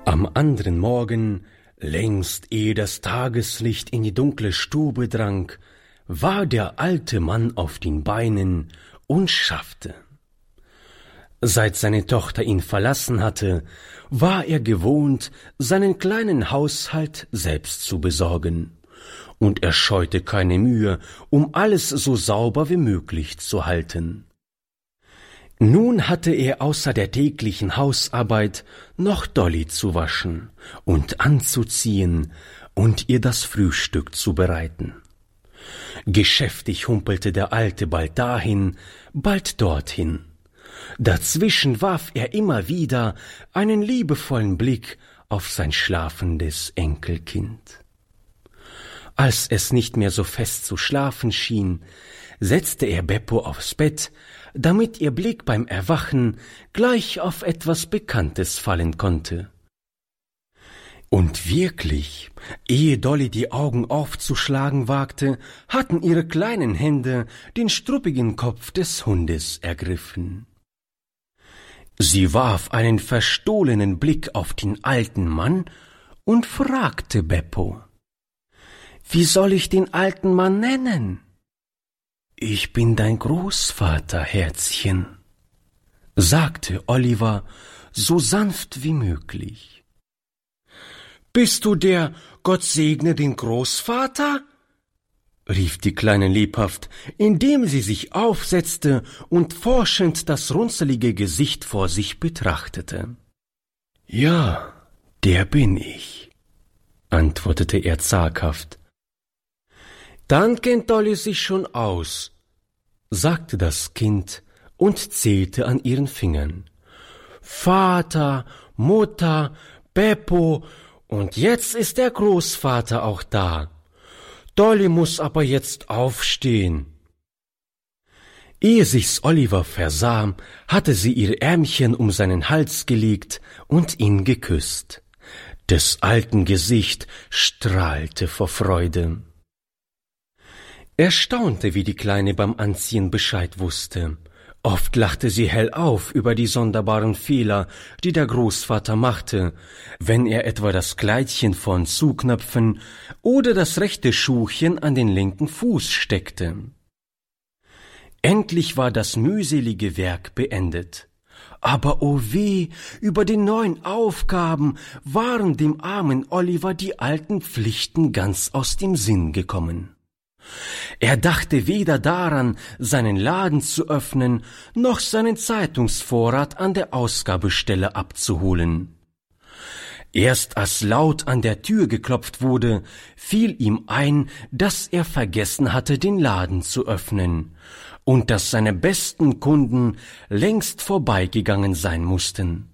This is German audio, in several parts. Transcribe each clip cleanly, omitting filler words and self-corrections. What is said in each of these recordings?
Am anderen Morgen, längst ehe das Tageslicht in die dunkle Stube drang, war der alte Mann auf den Beinen und schaffte. Seit seine Tochter ihn verlassen hatte, war er gewohnt, seinen kleinen Haushalt selbst zu besorgen, und er scheute keine Mühe, um alles so sauber wie möglich zu halten. Nun hatte er außer der täglichen Hausarbeit noch Dolly zu waschen und anzuziehen und ihr das Frühstück zu bereiten. Geschäftig humpelte der Alte bald dahin, bald dorthin. Dazwischen warf er immer wieder einen liebevollen Blick auf sein schlafendes Enkelkind. Als es nicht mehr so fest zu schlafen schien, setzte er Beppo aufs Bett, damit ihr Blick beim Erwachen gleich auf etwas Bekanntes fallen konnte. Und wirklich, ehe Dolly die Augen aufzuschlagen wagte, hatten ihre kleinen Hände den struppigen Kopf des Hundes ergriffen. Sie warf einen verstohlenen Blick auf den alten Mann und fragte Beppo: »Wie soll ich den alten Mann nennen?« »Ich bin dein Großvater, Herzchen«, sagte Oliver so sanft wie möglich. »Bist du der Gott segne den Großvater?« rief die Kleine lebhaft, indem sie sich aufsetzte und forschend das runzelige Gesicht vor sich betrachtete. »Ja, der bin ich«, antwortete er zaghaft. »Dann kennt Dolly sich schon aus«, sagte das Kind und zählte an ihren Fingern. »Vater, Mutter, Beppo, und jetzt ist der Großvater auch da. Dolly muß aber jetzt aufstehen.« Ehe sich's Oliver versah, hatte sie ihr Ärmchen um seinen Hals gelegt und ihn geküsst. Des alten Gesicht strahlte vor Freude. Er staunte, wie die Kleine beim Anziehen Bescheid wusste. Oft lachte sie hell auf über die sonderbaren Fehler, die der Großvater machte, wenn er etwa das Kleidchen vorn zuknöpfen oder das rechte Schuhchen an den linken Fuß steckte. Endlich war das mühselige Werk beendet. Aber oh weh, über den neuen Aufgaben waren dem armen Oliver die alten Pflichten ganz aus dem Sinn gekommen. Er dachte weder daran, seinen Laden zu öffnen, noch seinen Zeitungsvorrat an der Ausgabestelle abzuholen. Erst als laut an der Tür geklopft wurde, fiel ihm ein, dass er vergessen hatte, den Laden zu öffnen und dass seine besten Kunden längst vorbeigegangen sein mussten.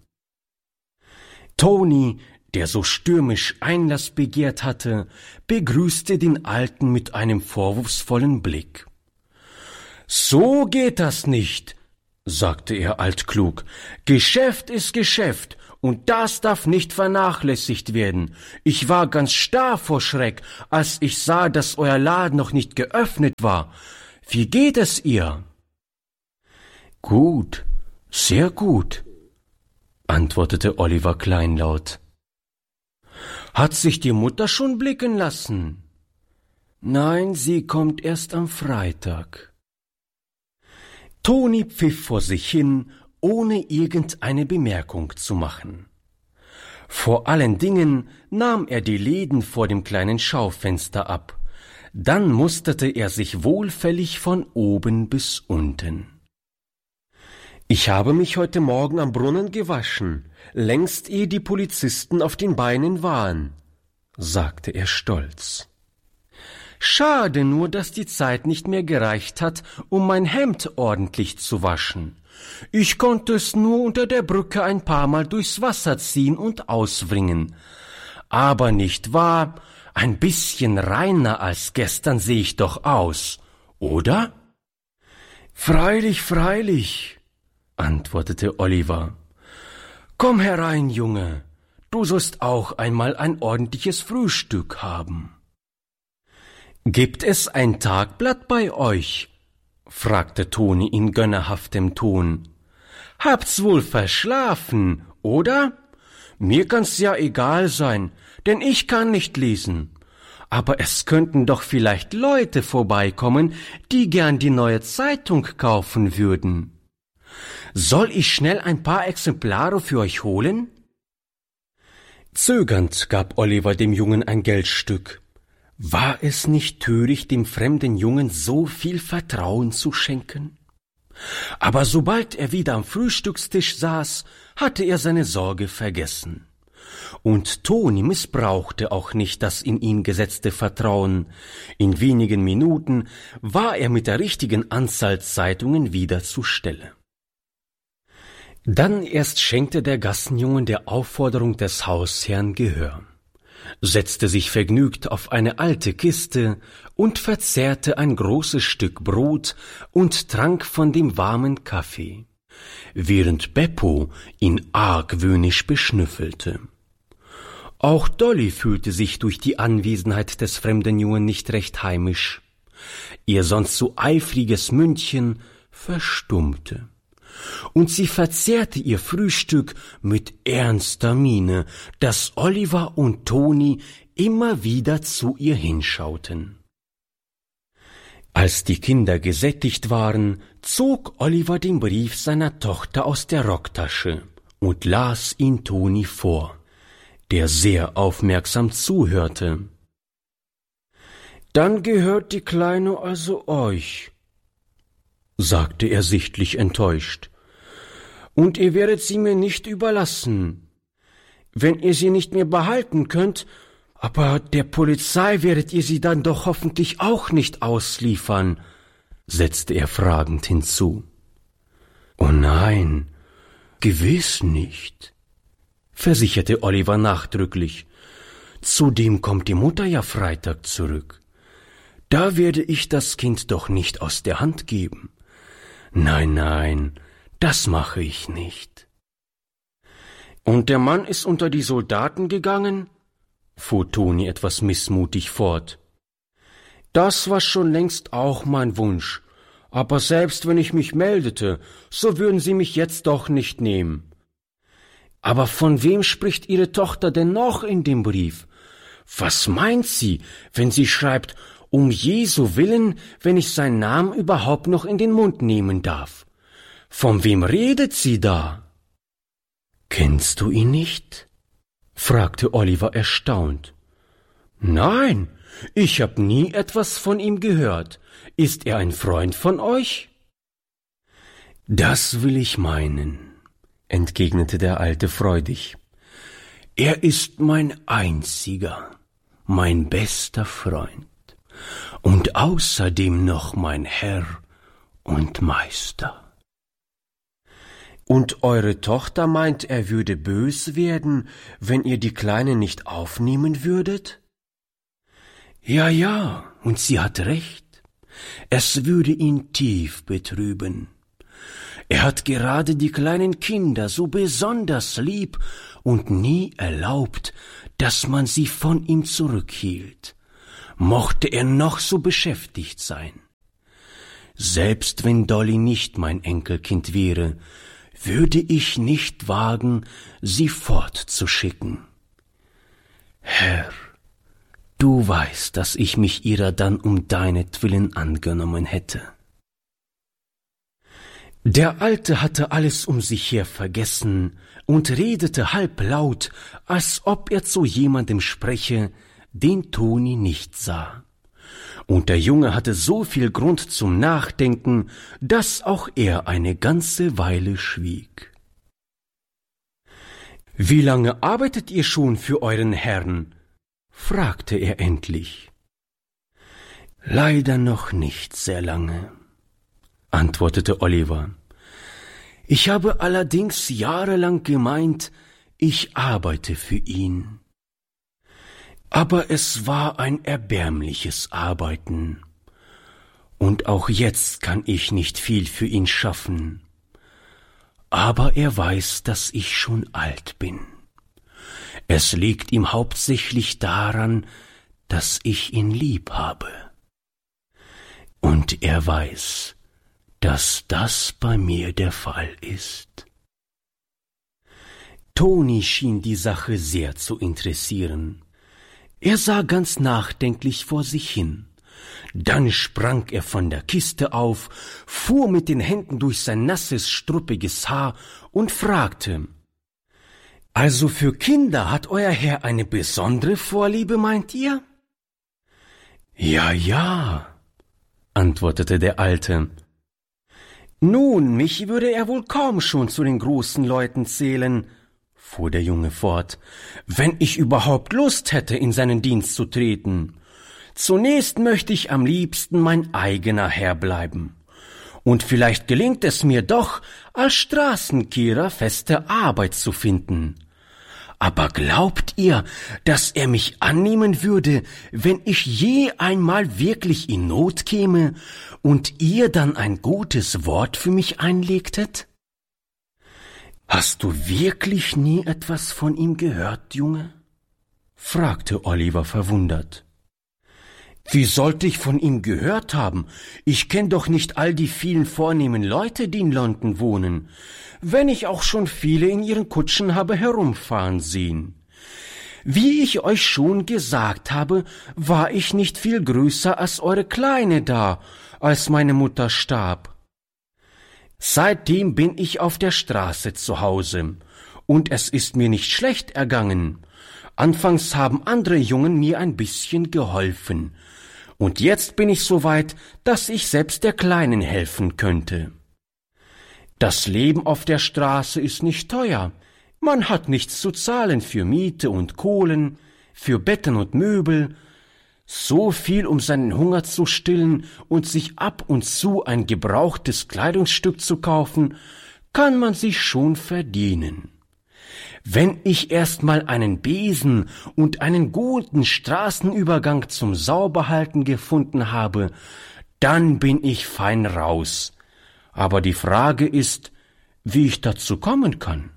Toni, der so stürmisch Einlass begehrt hatte, begrüßte den Alten mit einem vorwurfsvollen Blick. »So geht das nicht«, sagte er altklug. »Geschäft ist Geschäft, und das darf nicht vernachlässigt werden. Ich war ganz starr vor Schreck, als ich sah, dass euer Laden noch nicht geöffnet war. Wie geht es ihr?« »Gut, sehr gut«, antwortete Oliver kleinlaut. »Hat sich die Mutter schon blicken lassen?« »Nein, sie kommt erst am Freitag.« Toni pfiff vor sich hin, ohne irgendeine Bemerkung zu machen. Vor allen Dingen nahm er die Läden vor dem kleinen Schaufenster ab. Dann musterte er sich wohlfällig von oben bis unten. »Ich habe mich heute Morgen am Brunnen gewaschen, längst ehe die Polizisten auf den Beinen waren«, sagte er stolz. »Schade nur, dass die Zeit nicht mehr gereicht hat, um mein Hemd ordentlich zu waschen. Ich konnte es nur unter der Brücke ein paar Mal durchs Wasser ziehen und auswringen. Aber nicht wahr, ein bisschen reiner als gestern sehe ich doch aus, oder?« »Freilich, freilich«, antwortete Oliver. »Komm herein, Junge, du sollst auch einmal ein ordentliches Frühstück haben.« »Gibt es ein Tagblatt bei euch?« fragte Toni in gönnerhaftem Ton. »Habt's wohl verschlafen, oder? mir kann's ja egal sein, denn ich kann nicht lesen. Aber es könnten doch vielleicht Leute vorbeikommen, die gern die neue Zeitung kaufen würden. Soll ich schnell ein paar Exemplare für euch holen?« Zögernd gab Oliver dem Jungen ein Geldstück. War es nicht töricht, dem fremden Jungen so viel Vertrauen zu schenken? Aber sobald er wieder am Frühstückstisch saß, hatte er seine Sorge vergessen. Und Toni missbrauchte auch nicht das in ihn gesetzte Vertrauen. In wenigen Minuten war er mit der richtigen Anzahl Zeitungen wieder zur Stelle. Dann erst schenkte der Gassenjungen der Aufforderung des Hausherrn Gehör, setzte sich vergnügt auf eine alte Kiste und verzehrte ein großes Stück Brot und trank von dem warmen Kaffee, während Beppo ihn argwöhnisch beschnüffelte. Auch Dolly fühlte sich durch die Anwesenheit des fremden Jungen nicht recht heimisch. Ihr sonst so eifriges Mündchen verstummte, und sie verzehrte ihr Frühstück mit ernster Miene, dass Oliver und Toni immer wieder zu ihr hinschauten. Als die Kinder gesättigt waren, zog Oliver den Brief seiner Tochter aus der Rocktasche und las ihn Toni vor, der sehr aufmerksam zuhörte. »Dann gehört die Kleine also euch«, sagte er sichtlich enttäuscht, »und ihr werdet sie mir nicht überlassen. Wenn ihr sie nicht mehr behalten könnt, aber der Polizei werdet ihr sie dann doch hoffentlich auch nicht ausliefern«, setzte er fragend hinzu. »Oh nein, gewiss nicht«, versicherte Oliver nachdrücklich. »Zudem kommt die Mutter ja Freitag zurück. Da werde ich das Kind doch nicht aus der Hand geben. Nein, nein, das mache ich nicht.« »Und der Mann ist unter die Soldaten gegangen?« fuhr Toni etwas missmutig fort. »Das war schon längst auch mein Wunsch, aber selbst wenn ich mich meldete, so würden sie mich jetzt doch nicht nehmen.« »Aber von wem spricht Ihre Tochter denn noch in dem Brief? Was meint sie, wenn sie schreibt, um Jesu willen, wenn ich seinen Namen überhaupt noch in den Mund nehmen darf? Von wem redet sie da?« »Kennst du ihn nicht?« fragte Oliver erstaunt. »Nein, ich hab nie etwas von ihm gehört. Ist er ein Freund von euch?« »Das will ich meinen«, entgegnete der Alte freudig. »Er ist mein einziger, mein bester Freund und außerdem noch mein Herr und Meister.« »Und eure Tochter meint, er würde bös werden, wenn ihr die Kleine nicht aufnehmen würdet?« »Ja, ja, und sie hat recht. Es würde ihn tief betrüben. Er hat gerade die kleinen Kinder so besonders lieb und nie erlaubt, dass man sie von ihm zurückhielt, mochte er noch so beschäftigt sein. Selbst wenn Dolly nicht mein Enkelkind wäre, würde ich nicht wagen, sie fortzuschicken. Herr, du weißt, dass ich mich ihrer dann um deinetwillen angenommen hätte.« Der Alte hatte alles um sich her vergessen und redete halblaut, als ob er zu jemandem spreche, den Toni nicht sah. Und der Junge hatte so viel Grund zum Nachdenken, dass auch er eine ganze Weile schwieg. »Wie lange arbeitet ihr schon für euren Herrn?« fragte er endlich. »Leider noch nicht sehr lange«, antwortete Oliver. »Ich habe allerdings jahrelang gemeint, ich arbeite für ihn. Aber es war ein erbärmliches Arbeiten, und auch jetzt kann ich nicht viel für ihn schaffen. Aber er weiß, dass ich schon alt bin. Es liegt ihm hauptsächlich daran, dass ich ihn lieb habe. Und er weiß, dass das bei mir der Fall ist.« Toni schien die Sache sehr zu interessieren. Er sah ganz nachdenklich vor sich hin. Dann sprang er von der Kiste auf, fuhr mit den Händen durch sein nasses, struppiges Haar und fragte: »Also für Kinder hat euer Herr eine besondere Vorliebe, meint ihr?« »Ja, ja«, antwortete der Alte. »Nun, mich würde er wohl kaum schon zu den großen Leuten zählen«, fuhr der Junge fort, »wenn ich überhaupt Lust hätte, in seinen Dienst zu treten. Zunächst möchte ich am liebsten mein eigener Herr bleiben. Und vielleicht gelingt es mir doch, als Straßenkehrer feste Arbeit zu finden. Aber glaubt ihr, dass er mich annehmen würde, wenn ich je einmal wirklich in Not käme und ihr dann ein gutes Wort für mich einlegtet?« »Hast du wirklich nie etwas von ihm gehört, Junge?« fragte Oliver verwundert. »Wie sollte ich von ihm gehört haben? Ich kenn doch nicht all die vielen vornehmen Leute, die in London wohnen, wenn ich auch schon viele in ihren Kutschen habe herumfahren sehen. Wie ich euch schon gesagt habe, war ich nicht viel größer als eure Kleine da, als meine Mutter starb. Seitdem bin ich auf der Straße zu Hause, und es ist mir nicht schlecht ergangen. Anfangs haben andere Jungen mir ein bisschen geholfen, und jetzt bin ich so weit, dass ich selbst der Kleinen helfen könnte. Das Leben auf der Straße ist nicht teuer. Man hat nichts zu zahlen für Miete und Kohlen, für Betten und Möbel. So viel, um seinen Hunger zu stillen und sich ab und zu ein gebrauchtes Kleidungsstück zu kaufen, kann man sich schon verdienen. Wenn ich erst mal einen Besen und einen guten Straßenübergang zum Sauberhalten gefunden habe, dann bin ich fein raus. Aber die Frage ist, wie ich dazu kommen kann.«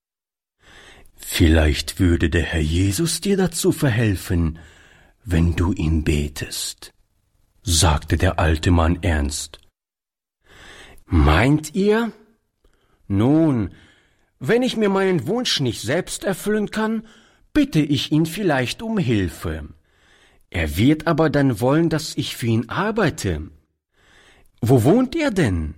»Vielleicht würde der Herr Jesus dir dazu verhelfen, wenn du ihn betest«, sagte der alte Mann ernst. »Meint ihr? Nun, wenn ich mir meinen Wunsch nicht selbst erfüllen kann, bitte ich ihn vielleicht um Hilfe. Er wird aber dann wollen, dass ich für ihn arbeite. Wo wohnt er denn?«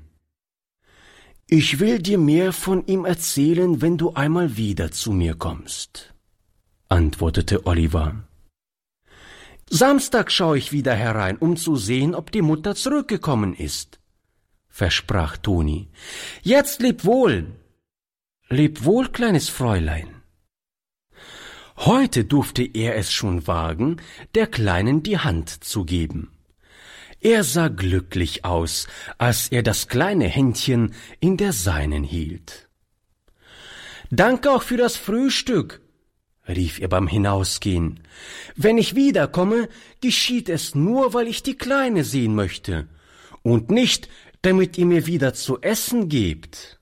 »Ich will dir mehr von ihm erzählen, wenn du einmal wieder zu mir kommst«, antwortete Oliver. »Samstag schaue ich wieder herein, um zu sehen, ob die Mutter zurückgekommen ist«, versprach Toni. »Jetzt leb wohl.« »Leb wohl, kleines Fräulein.« Heute durfte er es schon wagen, der Kleinen die Hand zu geben. Er sah glücklich aus, als er das kleine Händchen in der seinen hielt. »Danke auch für das Frühstück«, rief er beim Hinausgehen. »Wenn ich wiederkomme, geschieht es nur, weil ich die Kleine sehen möchte und nicht, damit ihr mir wieder zu essen gebt.«